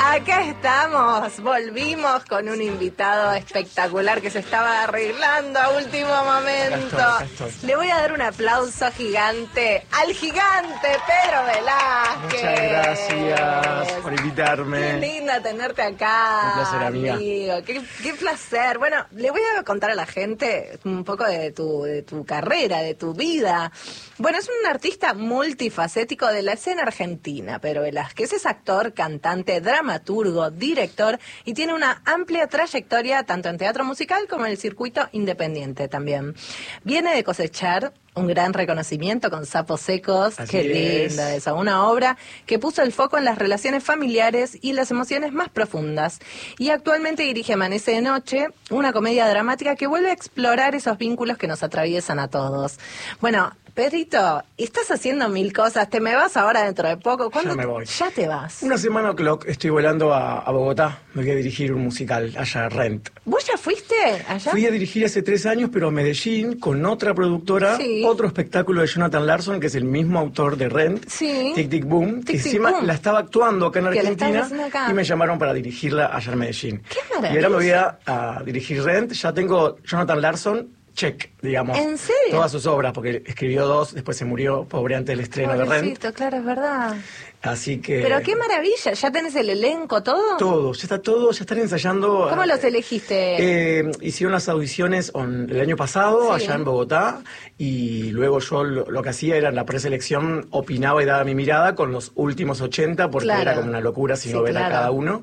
Acá estamos, volvimos con un invitado espectacular que se estaba arreglando a último momento. Acá estoy. Le voy a dar un aplauso gigante al gigante Pedro Velázquez. Muchas gracias por invitarme. Qué linda tenerte acá. Un placer, amiga. Amigo. Qué placer. Bueno, le voy a contar a la gente un poco de tu carrera, de tu vida. Bueno, es un artista multifacético de la escena argentina. Pedro Velázquez es actor, cantante, dramaturgo, director y tiene una amplia trayectoria tanto en teatro musical como en el circuito independiente también. Viene de cosechar un gran reconocimiento con Sapos Secos. Así Qué linda esa, una obra que puso el foco en las relaciones familiares y las emociones más profundas. Y actualmente dirige Amanece de Noche, una comedia dramática que vuelve a explorar esos vínculos que nos atraviesan a todos. Bueno, Pedrito, estás haciendo mil cosas, te me vas ahora dentro de poco. ¿Cuándo Ya me voy. ya te vas? Una semana clock, estoy volando a Bogotá. Me voy a dirigir un musical allá, Rent. ¿Vos ya fuiste allá? Fui a dirigir hace 3 años, pero a Medellín, con otra productora, Sí. otro espectáculo de Jonathan Larson, que es el mismo autor de Rent, Sí. Tic Tic Boom, que Tic, Tic, encima Boom. la estaba actuando acá en Que la Argentina, estabas haciendo acá. y me llamaron para dirigirla allá en Medellín. ¡Qué maravilla! Y ahora me voy a dirigir Rent, ya tengo Jonathan Larson, check, digamos. ¿En serio? Todas sus obras, porque escribió 2, después se murió, pobre, antes del estreno de Rent. Pobrecito, claro, es verdad. Así que... Pero qué maravilla, ¿ya tenés el elenco, todo? Todo, ya está todo, ya están ensayando. ¿Cómo los elegiste? Hicieron las audiciones el año pasado, Sí. allá en Bogotá, y luego yo lo que hacía era en la preselección, opinaba y daba mi mirada con los últimos 80, porque Claro. era como una locura si Sí, no ver a claro. cada uno.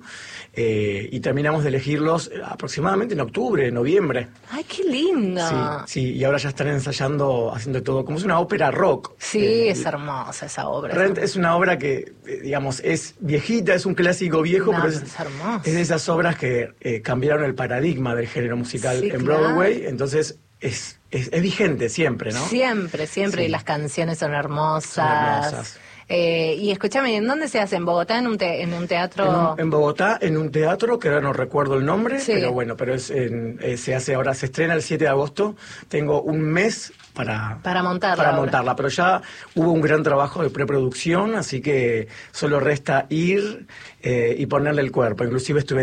Y terminamos de elegirlos aproximadamente en octubre, noviembre. Ay, qué lindo. Sí, y ahora ya están ensayando, haciendo todo, como es una ópera rock. Sí, es hermosa esa obra. Rent es una obra que, digamos, es viejita, es un clásico viejo, No, pero es hermosa. es de esas obras que cambiaron el paradigma del género musical Sí, en claro. Broadway, entonces es vigente siempre, ¿no? Siempre, siempre. Sí. Y las canciones son hermosas. Son hermosas. Y escúchame, ¿en dónde se hace? ¿En Bogotá? ¿En un teatro? En Bogotá, en un teatro, que ahora no recuerdo el nombre, Sí. pero bueno, pero se hace ahora, se estrena el 7 de agosto, tengo un mes para montarla para ahora. montarla, pero ya hubo un gran trabajo de preproducción, así que solo resta ir y ponerle el cuerpo. Inclusive estoy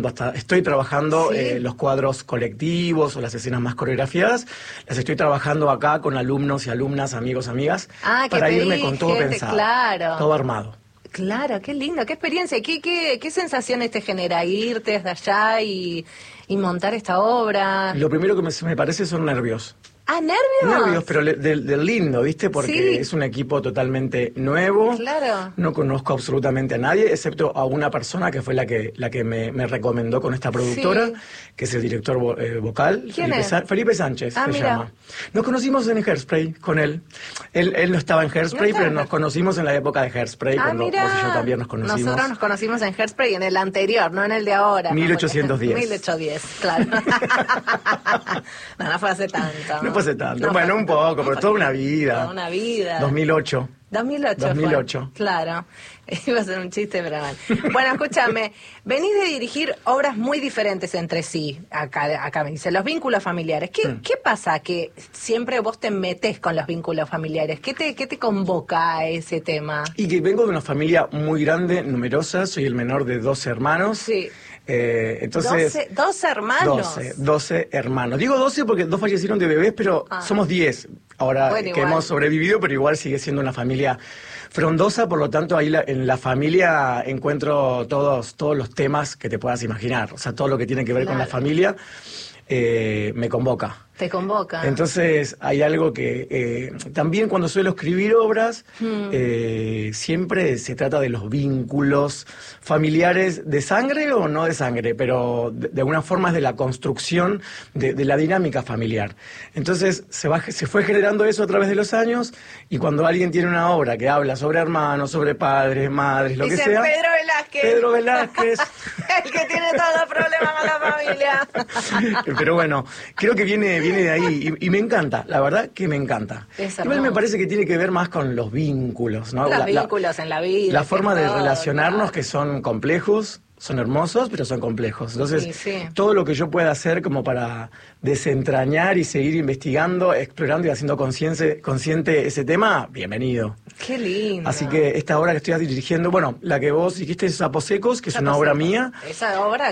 trabajando Sí. los cuadros colectivos o las escenas más coreografiadas, las estoy trabajando acá con alumnos y alumnas, amigos, amigas, Ah, que para irme pedí con todo gente, pensado, claro. todo armado. Claro, qué lindo, qué experiencia, qué sensaciones te genera irte desde allá y montar esta obra. Lo primero que me parece son nervios. Ah, ¿nervios? Nervios, pero del lindo, ¿viste? Porque Sí. es un equipo totalmente nuevo. Claro. No conozco absolutamente a nadie, excepto a una persona que fue la que me recomendó con esta productora, Sí. que es el director vocal. ¿Quién es? Felipe Sánchez, Ah, se mira. llama. Nos conocimos en Hairspray con él. Él no estaba en Hairspray, No pero estaba. nos conocimos en la época de Hairspray, Ah, cuando mira. vos y yo también nos conocimos. Nosotros nos conocimos en Hairspray, en el anterior, no en el de ahora. 1810. 1810, claro. No fue hace tanto. No fue hace tanto. No Bueno, fue un poco, pero fue toda una vida. Toda una vida. 2008. 2008 2008. fue. Claro. Iba a ser un chiste, pero mal. Bueno, escúchame. Venís de dirigir obras muy diferentes entre sí. Acá me dice, los vínculos familiares. ¿Qué pasa que siempre vos te metés con los vínculos familiares? ¿Qué te convoca a ese tema? Y que vengo de una familia muy grande, numerosa, soy el menor de 12 hermanos. Sí. Entonces, 12 hermanos. 12 hermanos. Digo 12 porque 2 fallecieron de bebés, pero somos 10. Ahora Bueno, que igual. hemos sobrevivido, pero igual sigue siendo una familia frondosa, por lo tanto ahí en la familia encuentro todos los temas que te puedas imaginar. O sea, todo lo que tiene que ver con la Claro. familia me convoca. Te convoca. Entonces hay algo que también cuando suelo escribir obras siempre se trata de los vínculos familiares de sangre o no de sangre, pero de alguna forma es de la construcción de la dinámica familiar. Entonces se fue generando eso a través de los años y cuando alguien tiene una obra que habla sobre hermanos, sobre padres, madres, lo Dicen que sea. Pedro Velázquez. Pedro Velázquez. El que tiene todos los problemas con la familia. Pero bueno, creo que viene de ahí y me encanta, la verdad que me encanta. Es Igual me hermoso. parece que tiene que ver más con los vínculos, ¿no? Los vínculos en la vida. La forma de todo, relacionarnos claro. que son complejos son hermosos, pero son complejos. Entonces, Sí. todo lo que yo pueda hacer como para desentrañar y seguir investigando, explorando y haciendo consciente ese tema, bienvenido. Qué lindo. Así que esta obra que estoy dirigiendo, bueno, la que vos dijiste es Sapos Secos, que es una Sapos obra Secos. mía. Esa obra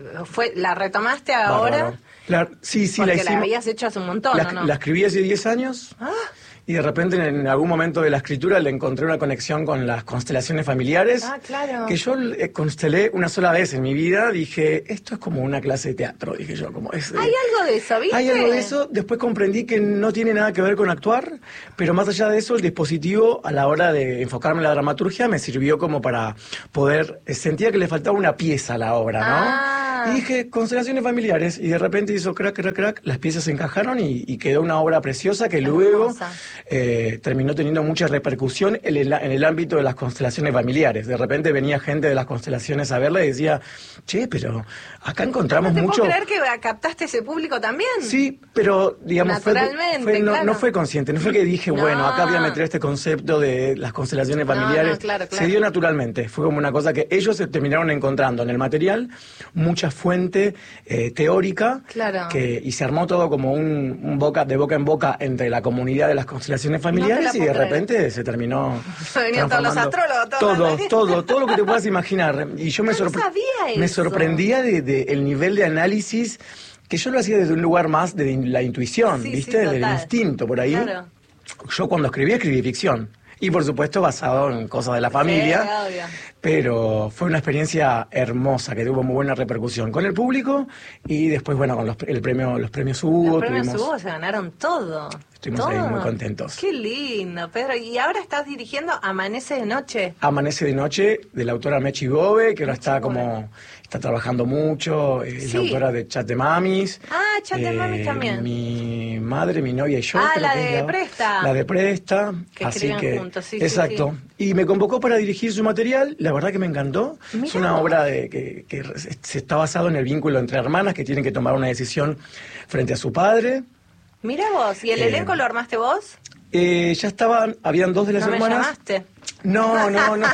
la retomaste ahora. Bárbaro. Sí, Porque la hicimos. habías hecho hace un montón, ¿o no? La escribí hace 10 años. Ah, Y de repente en algún momento de la escritura le encontré una conexión con las constelaciones familiares. claro. Que yo constelé una sola vez en mi vida. Dije, esto es como una clase de teatro. Dije yo, como es. Hay algo de eso, ¿viste? Hay algo de eso. Después comprendí que no tiene nada que ver con actuar. Pero más allá de eso, el dispositivo a la hora de enfocarme en la dramaturgia me sirvió como para poder. Sentía que le faltaba una pieza a la obra, ¿no? Ah. Y dije, constelaciones familiares. Y de repente hizo crack, crack, crack. Las piezas se encajaron y quedó una obra preciosa que luego Hermosa. terminó teniendo mucha repercusión en el ámbito de las constelaciones familiares. De repente venía gente de las constelaciones a verla y decía, che, pero acá encontramos ¿No te mucho... puedo creer que captaste ese público también? Sí, pero digamos, Naturalmente, claro. no fue consciente, no fue que dije, No. bueno, acá voy a meter este concepto de las constelaciones No, familiares. no, claro. Se dio naturalmente, fue como una cosa que ellos se terminaron encontrando en el material, mucha fuente teórica, Claro. y se armó todo como un de boca en boca entre la comunidad de las constelaciones familiares No te la y de puedo creer. repente se terminó Venían todos los transformando astrólogos, todo lo que te puedas imaginar. Y yo me, No sabía me eso. sorprendía de el nivel de análisis que yo lo hacía desde un lugar más de la intuición, Sí, ¿viste? sí, Del total. instinto por ahí. Claro. Yo cuando escribí ficción. Y por supuesto basado en cosas de la familia. Sí, obvio. Pero fue una experiencia hermosa que tuvo muy buena repercusión con el público y después, bueno, con los premios Hugo. Los premios Hugo se ganaron todo. Estuvimos ahí muy contentos. Qué lindo, Pedro. Y ahora estás dirigiendo Amanece de Noche. Amanece de Noche, de la autora Mechi Bove, que ahora está Bove. está trabajando mucho, es Sí. la autora de Chat de Mamis. Ah, Chat de Mamis también. Mi madre, mi novia y yo. Ah, creo la que es de Presta. La de Presta. Que así escriben que, juntos, sí, sí, exacto. Y me convocó para dirigir su material, la verdad que me encantó. Mirá Es una vos. obra que se está basado en el vínculo entre hermanas que tienen que tomar una decisión frente a su padre. Mira vos, ¿y el Eh, elenco lo armaste vos? Ya habían dos de las ¿No me hermanas. llamaste? No.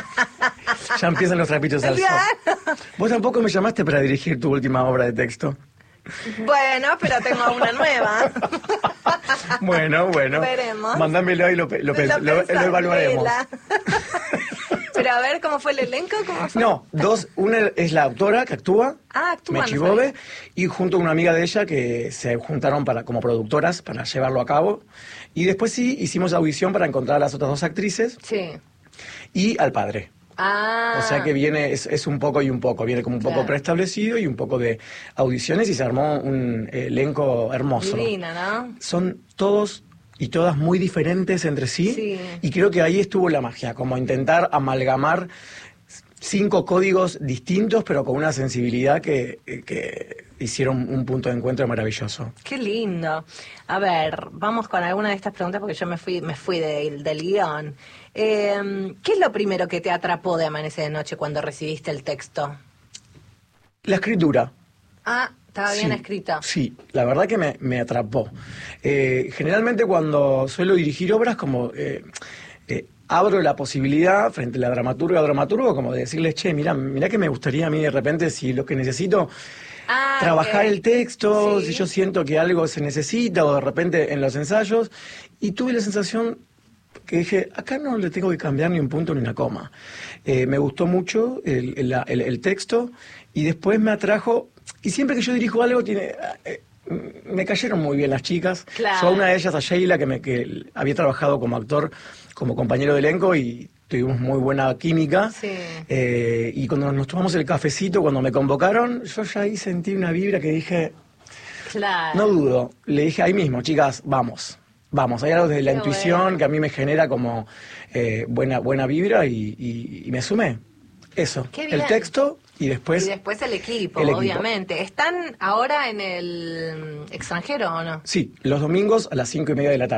Ya empiezan los trapitos al sol. Claro. Vos tampoco me llamaste para dirigir tu última obra de texto. Bueno, pero tengo una nueva. Bueno. Veremos. Mándamelo y lo evaluaremos. Vela. Pero a ver, ¿cómo fue el elenco? ¿Cómo fue? No, una es la autora que actúa, Actúa, Mechi no Bove, sabía. y junto a una amiga de ella que se juntaron como productoras para llevarlo a cabo. Y después sí, hicimos audición para encontrar a las otras dos actrices Sí. y al padre. Ah. O sea que viene, es un poco y un poco, viene como un poco Claro. preestablecido y un poco de audiciones y se armó un elenco hermoso. Divina, ¿no? Son todos y todas muy diferentes entre sí, Sí. y creo que ahí estuvo la magia, como intentar amalgamar 5 códigos distintos pero con una sensibilidad que hicieron un punto de encuentro maravilloso. Qué lindo. A ver, vamos con alguna de estas preguntas porque yo me fui del guión. ¿Qué es lo primero que te atrapó de Amanece de Noche cuando recibiste el texto? La escritura. Ah, estaba bien Sí, escrito. Sí, la verdad que me atrapó. Generalmente cuando suelo dirigir obras, como abro la posibilidad frente a la dramaturga o dramaturgo, como de decirles, che, mirá que me gustaría a mí de repente, si lo que necesito, trabajar ok. el texto, Sí. si yo siento que algo se necesita, o de repente en los ensayos, y tuve la sensación que dije, acá no le tengo que cambiar ni un punto ni una coma. Me gustó mucho el texto, y después me atrajo, y siempre que yo dirijo algo me cayeron muy bien las chicas. Claro. Yo a una de ellas, a Sheila, que había trabajado como actor, como compañero de elenco, y tuvimos muy buena química. Sí. Y cuando nos tomamos el cafecito, cuando me convocaron, yo ya ahí sentí una vibra que dije, Claro. no dudo. Le dije ahí mismo, chicas, vamos. Hay algo de la Qué intuición bueno. que a mí me genera como buena vibra y me sumé. Eso, Qué bien. el texto y después... Y después el equipo, el equipo. obviamente. ¿Están ahora en el extranjero o no? Sí, los domingos a las 5:30 de la tarde.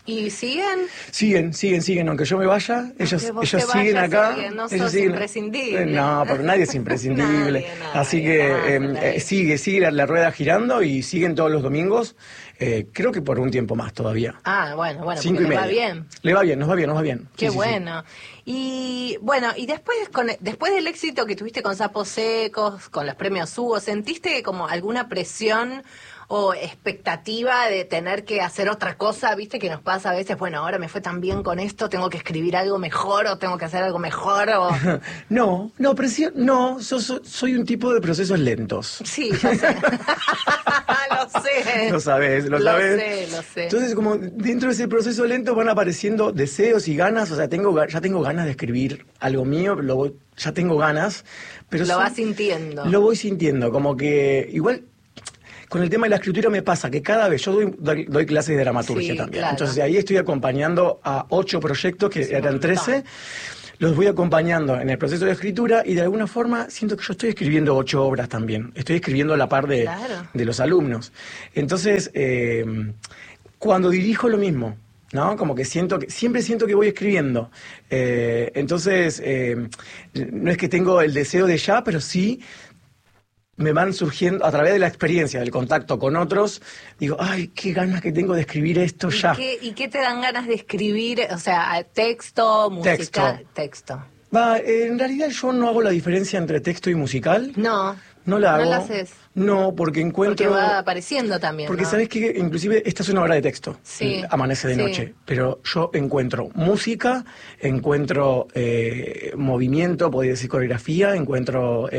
¿Y siguen? Siguen, aunque yo me vaya, ellos siguen acá. No ellos sos siguen. imprescindible. No, pero nadie es imprescindible. Así que sigue la rueda girando y siguen todos los domingos, creo que por un tiempo más todavía. Bueno, 5:30. le va bien. Le va bien, nos va bien. Qué Sí. bueno. Y bueno, y después del éxito que tuviste con Sapos Secos, con los premios Hugo, ¿sentiste como alguna presión o expectativa de tener que hacer otra cosa? Viste que nos pasa a veces, bueno, ahora me fue tan bien con esto, tengo que escribir algo mejor o tengo que hacer algo mejor o... No, presión, no, soy un tipo de procesos lentos. Sí, yo sé. Lo sé. Lo sabes. Lo sé. Entonces, como dentro de ese proceso lento van apareciendo deseos y ganas, o sea, ya tengo ganas de escribir algo mío, ya tengo ganas, pero... Lo vas sintiendo. Lo voy sintiendo, como que igual... Con el tema de la escritura me pasa que cada vez, yo doy clases de dramaturgia también, claro. Entonces ahí estoy acompañando a 8 proyectos que eran 13, los voy acompañando en el proceso de escritura y de alguna forma siento que yo estoy escribiendo 8 obras también, estoy escribiendo a la par de los alumnos. Entonces, cuando dirijo lo mismo, ¿no? Como que siempre siento que voy escribiendo. Entonces, no es que tengo el deseo de ya, pero sí... me van surgiendo, a través de la experiencia, del contacto con otros, digo, ay, qué ganas que tengo de escribir esto ya. ¿Y qué te dan ganas de escribir? O sea, texto, música, texto. En realidad yo no hago la diferencia entre texto y musical. No la hago. No la haces. No, porque encuentro... Porque va apareciendo también, Porque ¿no? sabes que inclusive esta es una obra de texto, sí, Amanece de noche, pero yo encuentro música, encuentro movimiento, podría decir coreografía, encuentro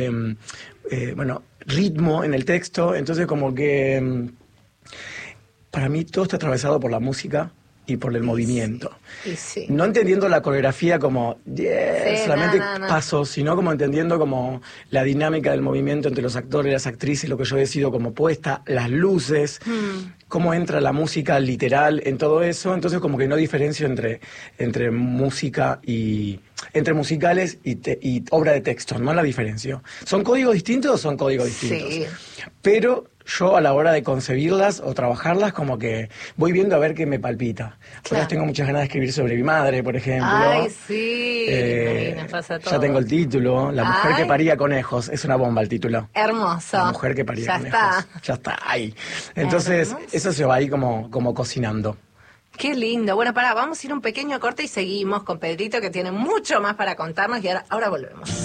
ritmo en el texto, entonces como que para mí todo está atravesado por la música y por el movimiento. Sí. No entendiendo la coreografía como solamente no. pasos, sino como entendiendo como la dinámica del movimiento entre los actores, las actrices, lo que yo decido como puesta, las luces, cómo entra la música literal en todo eso. Entonces como que no diferencio entre música y... entre musicales y obra de texto, no la diferencio. ¿Son códigos distintos o son códigos distintos? Sí. Pero yo a la hora de concebirlas o trabajarlas como que voy viendo a ver qué me palpita. Ahora tengo muchas ganas de escribir sobre mi madre, por ejemplo. Ay, sí, nos pasa todo. Ya tengo el título, La mujer que paría conejos. Es una bomba el título. Hermoso. La mujer que paría conejos. Ya está, ahí. Entonces, eso se va ahí como cocinando. Qué lindo. Bueno, vamos a ir un pequeño corte y seguimos con Pedrito, que tiene mucho más para contarnos y ahora volvemos.